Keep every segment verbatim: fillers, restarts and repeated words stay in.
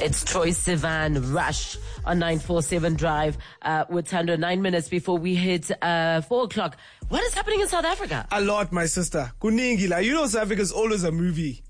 It's Troy Sivan Rush on nine forty-seven Drive uh, with Tando. Nine minutes before we hit uh, four o'clock. What is happening in South Africa? A lot, my sister. Kuningila, you know South Africa is always a movie.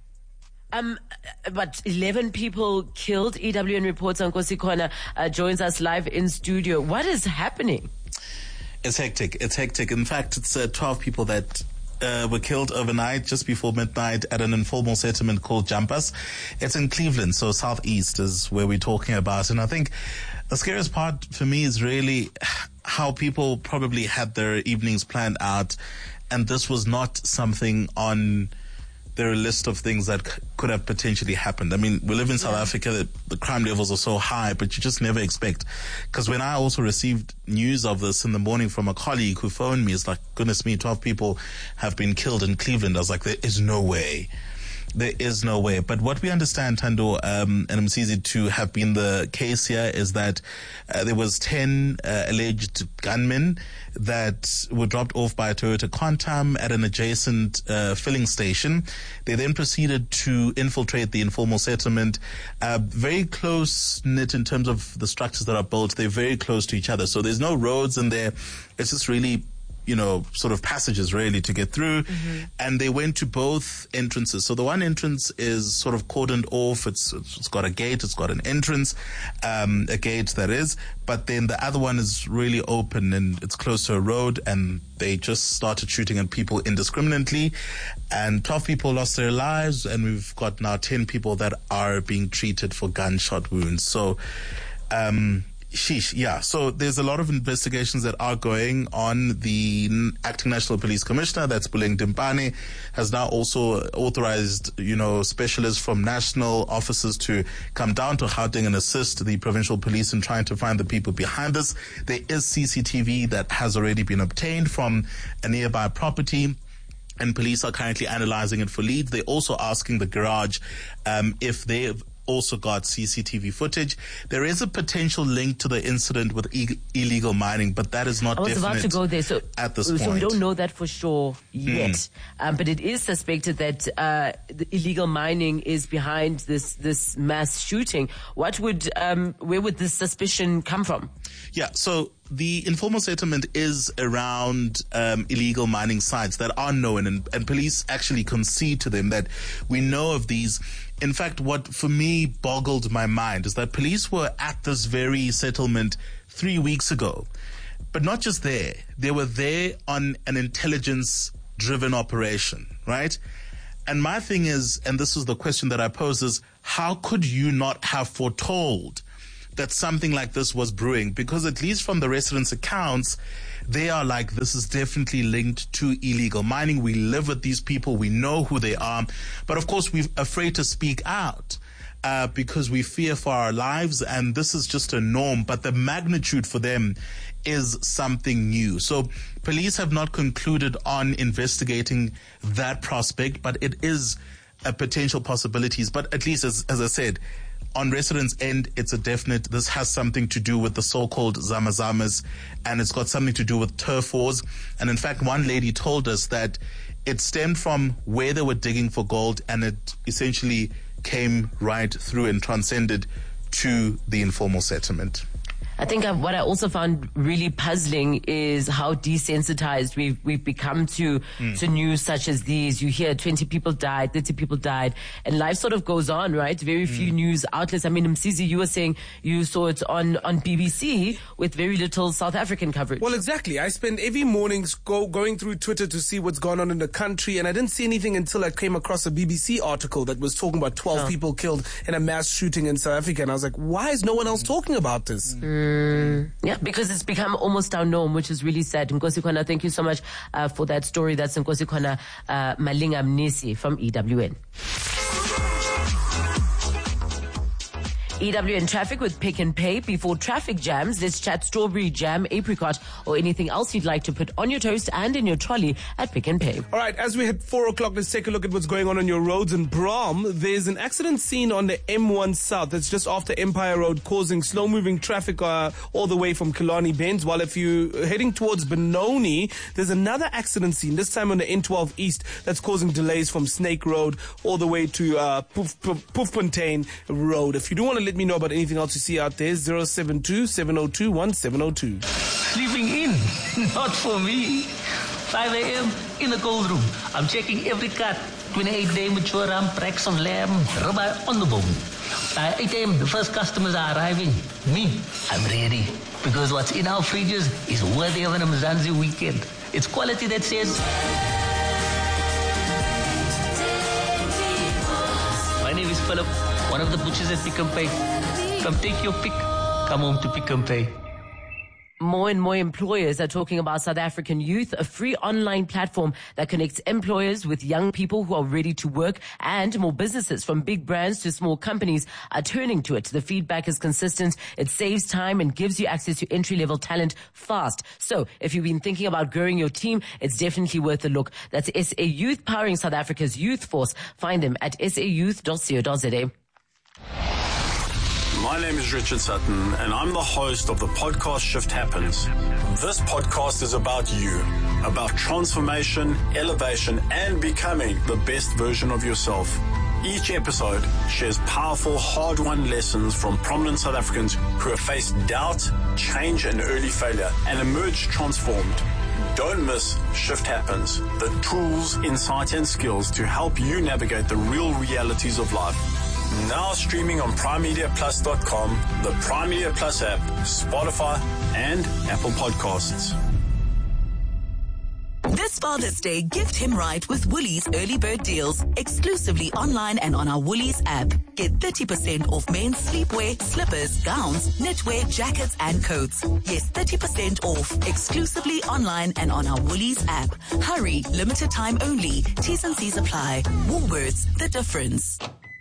Um, but eleven people killed. E W N reporter Nkosi Khona uh, joins us live in studio. What is happening? It's hectic. It's hectic. In fact, it's uh, twelve people that uh, were killed overnight, just before midnight, at an informal settlement called Jumpers. It's in Cleveland, so southeast is where we're talking about. And I think the scariest part for me is really how people probably had their evenings planned out, and this was not something on their list of things that c- could have potentially happened. I mean, we live in South yeah. Africa, the, the crime levels are so high, but you just never expect. Because when I also received news of this in the morning from a colleague who phoned me, it's like, goodness me, twelve people have been killed in Cleveland. I was like, there is no way. There is no way. But what we understand, Tando, um, and Msizi, to have been the case here is that uh, there was ten uh, alleged gunmen that were dropped off by a Toyota Quantum at an adjacent uh, filling station. They then proceeded to infiltrate the informal settlement, uh, very close-knit in terms of the structures that are built. They're very close to each other. So there's no roads in there. It's just really, you know, sort of passages really to get through. Mm-hmm. And they went to both entrances. So the one entrance is sort of cordoned off. It's, it's got a gate. It's got an entrance, um, a gate that is. But then the other one is really open and it's close to a road, and they just started shooting at people indiscriminately. And twelve people lost their lives, and we've got now ten people that are being treated for gunshot wounds. So, um, Sheesh, yeah. So there's a lot of investigations that are going on. The acting National Police Commissioner, that's Buleng Dimpane, has now also authorized, you know, specialists from national offices to come down to Gauteng and assist the provincial police in trying to find the people behind this. There is C C T V that has already been obtained from a nearby property, and police are currently analyzing it for leads. They're also asking the garage um, if they've also got C C T V footage. There is a potential link to the incident with e- illegal mining, but that is not definite. I was about to go there. So, at this so point. So we don't know that for sure yet. Mm. Um, but it is suspected that uh, the illegal mining is behind this this mass shooting. What would, um, where would this suspicion come from? Yeah, so the informal settlement is around um, illegal mining sites that are known, and, and police actually concede to them that we know of these. In fact, what for me boggled my mind is that police were at this very settlement three weeks ago. But not just there. They were there on an intelligence-driven operation, right? And my thing is, and this is the question that I pose, is how could you not have foretold that something like this was brewing? Because at least from the residents' accounts, they are like, this is definitely linked to illegal mining. We live with these people. We know who they are. But of course, we're afraid to speak out uh, because we fear for our lives. And this is just a norm. But the magnitude for them is something new. So police have not concluded on investigating that prospect, but it is a potential possibilities. But at least, as, as I said, on residents' end, it's a definite, this has something to do with the so-called Zamazamas, and it's got something to do with turf wars. And in fact, one lady told us that it stemmed from where they were digging for gold, and it essentially came right through and transcended to the informal settlement. I think what I also found really puzzling is how desensitized we've we've become to mm. to news such as these. You hear twenty people died, thirty people died, and life sort of goes on, right? Very few mm. news outlets. I mean, Msizi, you were saying you saw it on, on B B C with very little South African coverage. Well, exactly. I spend every morning go, going through Twitter to see what's going on in the country, and I didn't see anything until I came across a B B C article that was talking about twelve oh. people killed in a mass shooting in South Africa, and I was like, why is no one else talking about this? Mm. Mm, yeah, because it's become almost our norm, which is really sad. Nkosi Khona, thank you so much uh, for that story. That's Nkosi Khona uh, Malinga Mnisi from E W N. E W N traffic with Pick and Pay. Before traffic jams, let's chat strawberry jam, apricot, or anything else you'd like to put on your toast and in your trolley at Pick and Pay. All right, as we hit four o'clock, let's take a look at what's going on on your roads in Brom. There's an accident scene on the M one South. That's just off the Empire Road, causing slow-moving traffic uh, all the way from Killarney Bends. While if you're heading towards Benoni, there's another accident scene, this time on the N twelve East, that's causing delays from Snake Road all the way to uh, Poof-Fontaine Road. If you do want to let me know about anything else you see out there, zero seven two, seven zero two, one seven zero two. Sleeping in? Not for me. five a.m. in the cold room. I'm checking every cut. twenty-eight day mature ram, Braxton lamb, ribeye on the bone. By eight a.m. the first customers are arriving. Me, I'm ready. Because what's in our fridges is worthy of an Mzansi weekend. It's quality that says... My name is Philip, one of the butchers at Pick and Pay. Come take your pick. Come home to Pick and Pay. More and more employers are talking about South African Youth, a free online platform that connects employers with young people who are ready to work, and more businesses from big brands to small companies are turning to it. The feedback is consistent. It saves time and gives you access to entry-level talent fast. So if you've been thinking about growing your team, it's definitely worth a look. That's S A Youth, powering South Africa's youth force. Find them at s a youth dot co dot z a. My name is Richard Sutton, and I'm the host of the podcast Shift Happens. This podcast is about you, about transformation, elevation, and becoming the best version of yourself. Each episode shares powerful, hard-won lessons from prominent South Africans who have faced doubt, change, and early failure, and emerged transformed. Don't miss Shift Happens, the tools, insights, and skills to help you navigate the real realities of life. Now streaming on prime media plus dot com, the Prime Media Plus app, Spotify, and Apple Podcasts. This Father's Day, gift him right with Woolies early bird deals, exclusively online and on our Woolies app. Get thirty percent off men's sleepwear, slippers, gowns, knitwear, jackets, and coats. Yes, thirty percent off, exclusively online and on our Woolies app. Hurry, limited time only. T's and C's apply. Woolworths, the difference.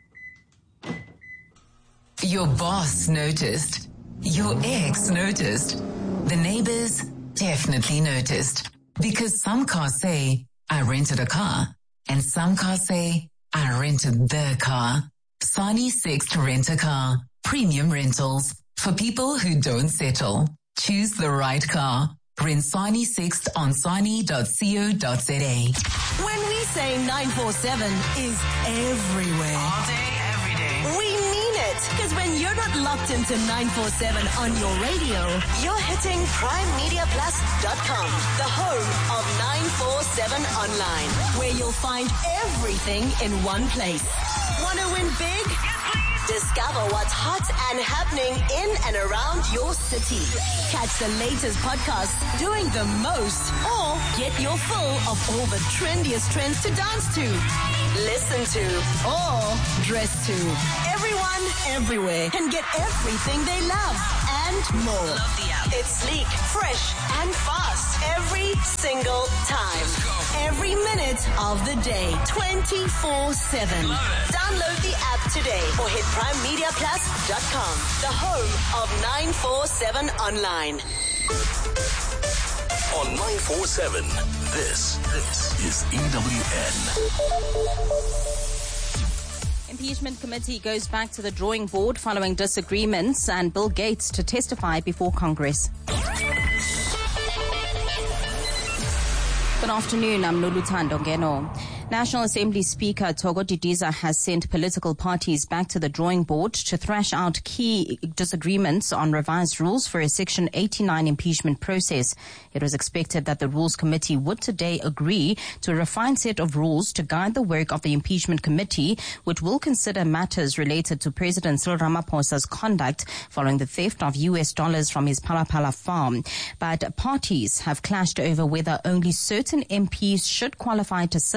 Your boss noticed. Your ex noticed. The neighbors definitely noticed. Because some cars say, I rented a car. And some cars say, I rented the car. Sani Sixt Rent a Car. Premium rentals. For people who don't settle. Choose the right car. Rent Sani Sixt on sani dot co dot z a. When we say nine four seven is everywhere. All day, every day. We mean it. Because when you're not locked into nine four seven on your radio, you're hitting prime media plus dot com, the home of nine four seven online, where you'll find everything in one place. Want to win big? Discover what's hot and happening in and around your city. Catch the latest podcasts doing the most, or get your fill of all the trendiest trends to dance to, listen to, or dress to. Everyone, everywhere can get everything they love and more. Love the app. It's sleek, fresh, and fast every single time. Every minute of the day, twenty-four seven. Download the app today or hit prime media plus dot com, the home of nine four seven online. On nine four seven, this, this is E W N. Impeachment committee goes back to the drawing board following disagreements, and Bill Gates to testify before Congress. Good afternoon, I'm Luluthando Ngeno. National Assembly Speaker Thogo Didiza has sent political parties back to the drawing board to thrash out key disagreements on revised rules for a Section eighty-nine impeachment process. It was expected that the Rules Committee would today agree to a refined set of rules to guide the work of the impeachment committee, which will consider matters related to President Cyril Ramaphosa's conduct following the theft of U S dollars from his Palapala farm. But parties have clashed over whether only certain M Ps should qualify to sit on the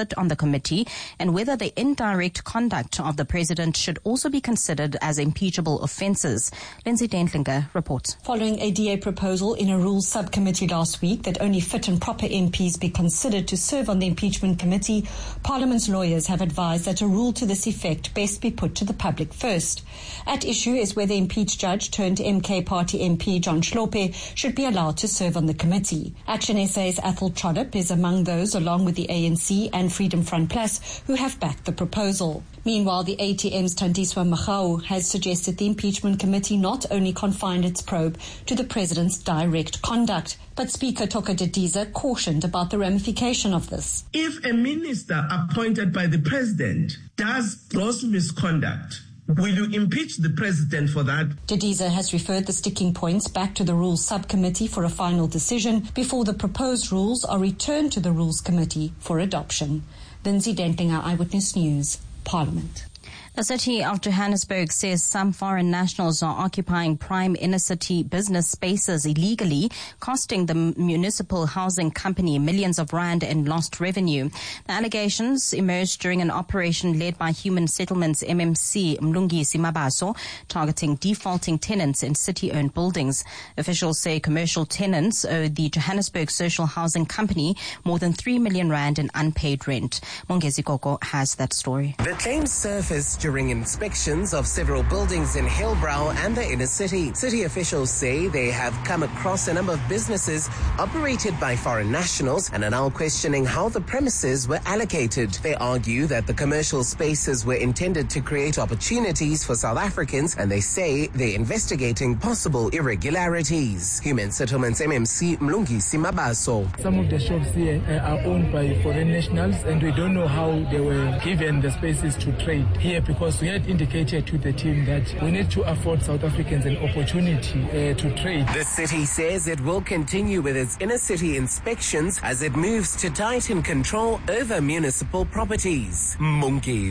committee and whether the indirect conduct of the president should also be considered as impeachable offences. Lindsay Dentlinger reports. Following a D A proposal in a rules subcommittee last week that only fit and proper M Ps be considered to serve on the impeachment committee, Parliament's lawyers have advised that a rule to this effect best be put to the public first. At issue is whether impeached judge turned M K party M P John Schlope should be allowed to serve on the committee. Action S A's Athol Trollip is among those, along with the A N C and Freedom Front Plus, who have backed the proposal. Meanwhile, the A T M's Tandiswa Magau has suggested the impeachment committee not only confine its probe to the president's direct conduct, but Speaker Toka Didiza cautioned about the ramification of this. If a minister appointed by the president does gross misconduct, will you impeach the president for that? Didiza has referred the sticking points back to the Rules Subcommittee for a final decision before the proposed rules are returned to the Rules Committee for adoption. Lindsay Dentlinger, Eyewitness News, Parliament. The city of Johannesburg says some foreign nationals are occupying prime inner-city business spaces illegally, costing the municipal housing company millions of rand in lost revenue. The allegations emerged during an operation led by Human Settlements M M C Mlungi Simabaso, targeting defaulting tenants in city-owned buildings. Officials say commercial tenants owe the Johannesburg Social Housing Company more than three million rand in unpaid rent. Mongezi Koko has that story. The claims surfaced during inspections of several buildings in Hillbrow and the inner city. City officials say they have come across a number of businesses operated by foreign nationals and are now questioning how the premises were allocated. They argue that the commercial spaces were intended to create opportunities for South Africans, and they say they're investigating possible irregularities. Human Settlements M M C Mlungi Simabaso. Some of the shops here are owned by foreign nationals, and we don't know how they were given the spaces to trade here, because we had indicated to the team that we need to afford South Africans an opportunity uh, to trade. The city says it will continue with its inner city inspections as it moves to tighten control over municipal properties. Mungi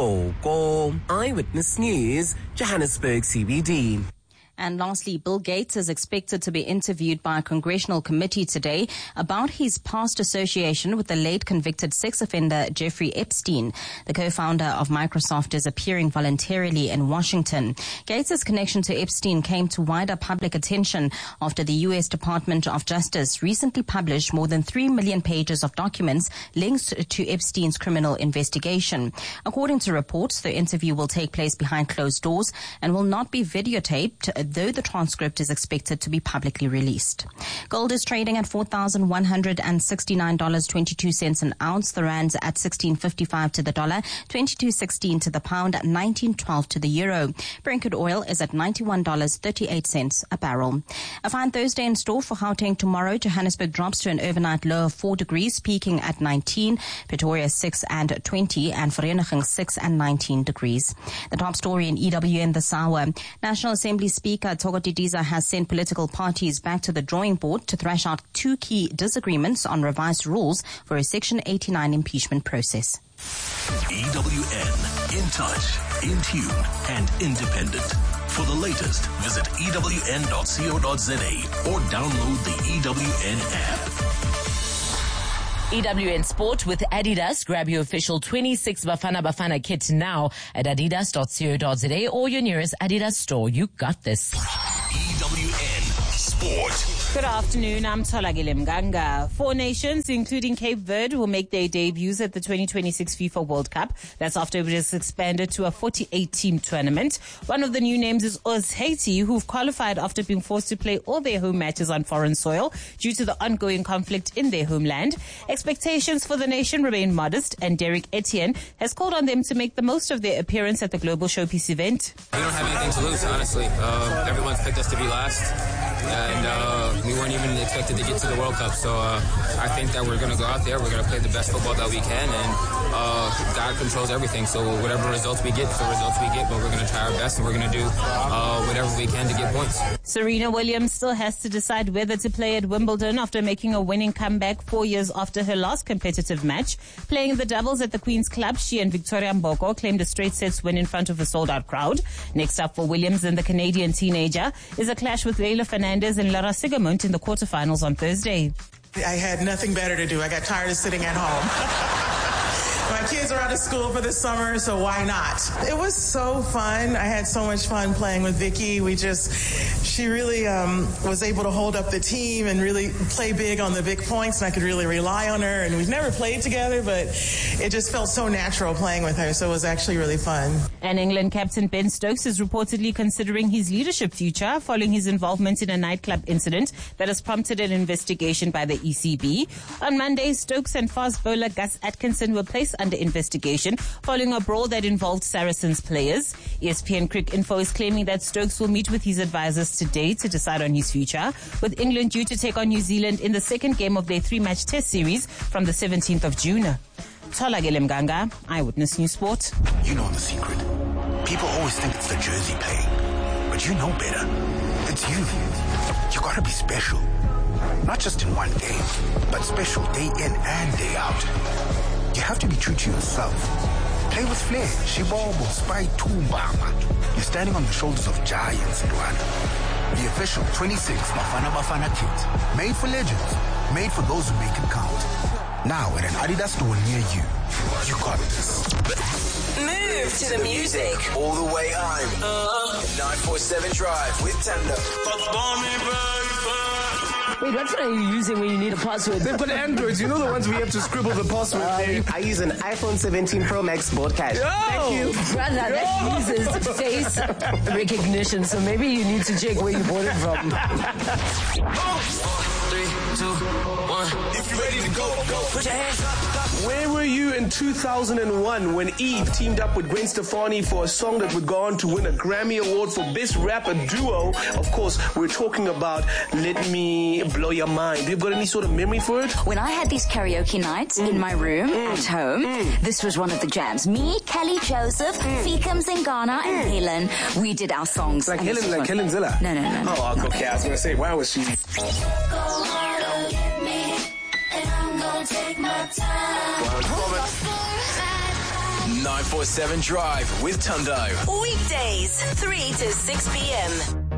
Zikoko, Eyewitness News, Johannesburg C B D. And lastly, Bill Gates is expected to be interviewed by a congressional committee today about his past association with the late convicted sex offender Jeffrey Epstein. The co-founder of Microsoft is appearing voluntarily in Washington. Gates' connection to Epstein came to wider public attention after the U S Department of Justice recently published more than three million pages of documents linked to Epstein's criminal investigation. According to reports, the interview will take place behind closed doors and will not be videotaped, though the transcript is expected to be publicly released. Gold is trading at four thousand one hundred sixty-nine dollars and twenty-two cents an ounce. The rand's at sixteen fifty-five to the dollar, twenty-two sixteen to the pound, nineteen twelve to the euro. Brent crude oil is at ninety-one dollars and thirty-eight cents a barrel. A fine Thursday in store for Gauteng tomorrow. Johannesburg drops to an overnight low of four degrees, peaking at nineteen. Pretoria six and twenty, and Vereeniging six and nineteen degrees. The top story in E W N this hour. National Assembly Speaker Toka Didiza has sent political parties back to the drawing board to thrash out two key disagreements on revised rules for a Section eighty-nine impeachment process. E W N, in touch, in tune, and independent. For the latest, visit E W N dot co dot za or download the E W N app. E W N Sport with Adidas. Grab your official twenty-six Bafana Bafana kit now at adidas dot co dot za or your nearest Adidas store. You got this. E W N Sport. Good afternoon, I'm Tolagile Mganga. Four nations, including Cape Verde, will make their debuts at the twenty twenty-six FIFA World Cup. That's after it is expanded to a forty-eight team tournament. One of the new names is Oz Haiti, who've qualified after being forced to play all their home matches on foreign soil due to the ongoing conflict in their homeland. Expectations for the nation remain modest, and Derek Etienne has called on them to make the most of their appearance at the Global Showpiece event. We don't have anything to lose, honestly. Uh, everyone's picked us to be last, and uh, we weren't even expected to get to the World Cup. So uh, I think that we're going to go out there, we're going to play the best football that we can, and uh, God controls everything. So whatever results we get, the results we get, but we're going to try our best, and we're going to do uh, whatever we can to get points. Serena Williams still has to decide whether to play at Wimbledon after making a winning comeback four years after her last competitive match. Playing the doubles at the Queen's Club, she and Victoria Mboko claimed a straight sets win in front of a sold-out crowd. Next up for Williams and the Canadian teenager is a clash with Leila Fernandez and Lara Sigamont in the quarterfinals on Thursday. I had nothing better to do. I got tired of sitting at home. My kids are out of school for the summer, so why not? It was so fun. I had so much fun playing with Vicky. We just, she really um, was able to hold up the team and really play big on the big points, and I could really rely on her. And we've never played together, but it just felt so natural playing with her, so it was actually really fun. And England captain Ben Stokes is reportedly considering his leadership future following his involvement in a nightclub incident that has prompted an investigation by the E C B. On Monday, Stokes and fast bowler Gus Atkinson were placed under investigation following a brawl that involved Saracens players. E S P N Crick Info is claiming that Stokes will meet with his advisors today to decide on his future, with England due to take on New Zealand in the second game of their three-match test series from the seventeenth of June. Tholakele Mganga, Eyewitness News Sport. You know the secret. People always think it's the jersey playing, but you know better. It's you. You gotta be special. Not just in one game, but special day in and day out. You have to be true to yourself. Play with flair, Shibobo, Spy, Tumbama. You're standing on the shoulders of giants, Luana. The official twenty-six Bafana Bafana kit. Made for legends. Made for those who make it count. Now at an Adidas store near you. You got this. Move to the music. All the way home. Uh, nine four seven Drive with Tando. Wait, what phone are you using when you need a password? They've got Androids. You know the ones where you have to scribble the password Uh, there. I use an iPhone seventeen Pro Max broadcast. Yo! Thank you. Brother, that uses face recognition, so maybe you need to check where you bought it from. Three, two, one. If you're ready to go, go. Put your hands up. Where were you in two thousand one when Eve teamed up with Gwen Stefani for a song that would go on to win a Grammy Award for Best Rapper Duo? Of course, we're talking about Let Me Blow Your Mind. Have you got any sort of memory for it? When I had these karaoke nights mm. in my room mm. at home, mm. this was one of the jams. Me, Kelly Joseph, mm. Fikam Zingana, and mm. Helen, we did our songs. Like Helen, like Helen Zilla? No, no, no. no oh, no. okay. I was going to say, why was she... nine four seven Drive with Tundo. Weekdays, three to six p.m.